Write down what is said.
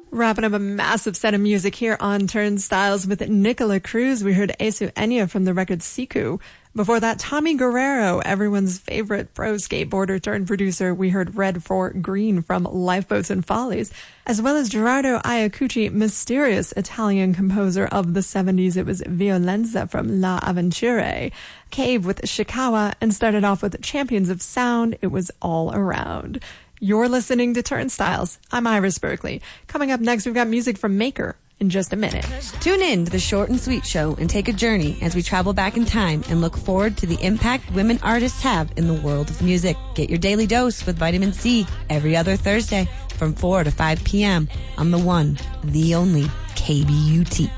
Wrapping up a massive set of music here on Turnstiles with Nicola Cruz. We heard Esu Enya from the record Siku. Before that, Tommy Guerrero, everyone's favorite pro skateboarder turned producer. We heard Red for Green from Lifeboats and Follies, as well as Gerardo Iacucci, mysterious Italian composer of the 70s. It was Violenza from La Avventure. Cave with Shikawa, and started off with Champions of Sound. It was All Around. You're listening to Turnstiles. I'm Iris Berkeley. Coming up next, we've got music from Maker in just a minute. Tune in to the Short and Sweet Show and take a journey as we travel back in time and look forward to the impact women artists have in the world of music. Get your daily dose with vitamin C every other Thursday from 4 to 5 p.m. on the one, the only KBUT.